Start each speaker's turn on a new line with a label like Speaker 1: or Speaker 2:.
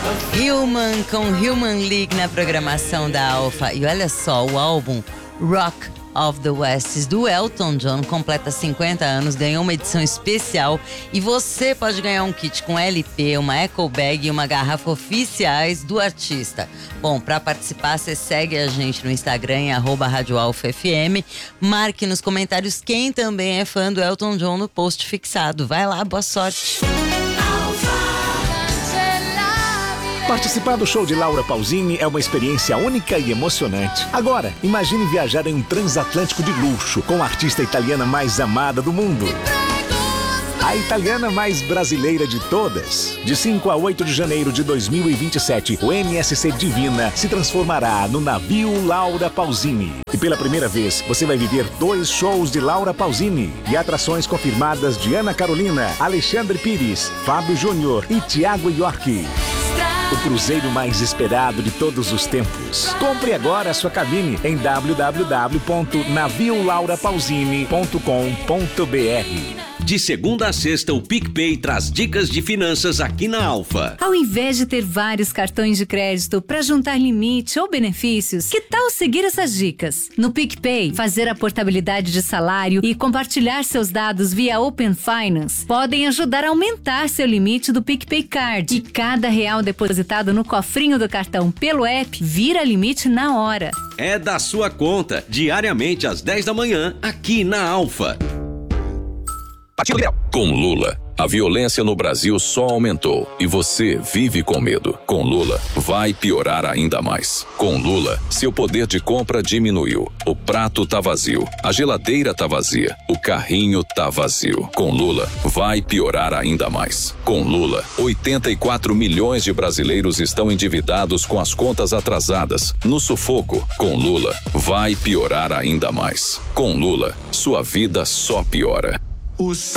Speaker 1: Human com Human League na programação da Alfa. E olha só, o álbum Rock of the West do Elton John completa 50 anos, ganhou uma edição especial e você pode ganhar um kit com LP, uma eco bag e uma garrafa oficiais do artista. Bom, para participar você segue a gente no Instagram em @radioalfafm, marque nos comentários quem também é fã do Elton John no post fixado. Vai lá, boa sorte!
Speaker 2: Participar do show de Laura Pausini é uma experiência única e emocionante. Agora, imagine viajar em um transatlântico de luxo com a artista italiana mais amada do mundo. A italiana mais brasileira de todas. De 5 a 8 de janeiro de 2027, o MSC Divina se transformará no navio Laura Pausini. E pela primeira vez, você vai viver 2 shows de Laura Pausini e atrações confirmadas de Ana Carolina, Alexandre Pires, Fábio Júnior e Thiago York. O cruzeiro mais esperado de todos os tempos. Compre agora a sua cabine em www.naviolaurapausini.com.br.
Speaker 3: De segunda a sexta, o PicPay traz dicas de finanças aqui na Alfa.
Speaker 4: Ao invés de ter vários cartões de crédito para juntar limite ou benefícios, que tal seguir essas dicas? No PicPay, fazer a portabilidade de salário e compartilhar seus dados via Open Finance podem ajudar a aumentar seu limite do PicPay Card. E cada real depositado no cofrinho do cartão pelo app vira limite na hora.
Speaker 3: É da sua conta, diariamente às 10 da manhã, aqui na Alfa.
Speaker 5: Com Lula, a violência no Brasil só aumentou e você vive com medo. Com Lula, vai piorar ainda mais. Com Lula, seu poder de compra diminuiu. O prato tá vazio, a geladeira tá vazia, o carrinho tá vazio. Com Lula, vai piorar ainda mais. Com Lula, 84 milhões de brasileiros estão endividados com as contas atrasadas, no sufoco. Com Lula, vai piorar ainda mais. Com Lula, sua vida só piora.